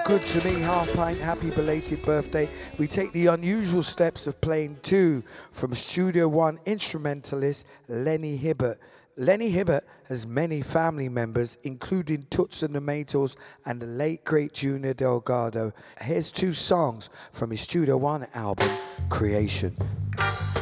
good to me, half pint, happy belated birthday. We take the unusual steps of playing two from Studio One instrumentalist Lenny Hibbert. Lenny Hibbert has many family members, including Toots and the Maytals and the late great Junior Delgado. Here's two songs from his Studio One album, Creation.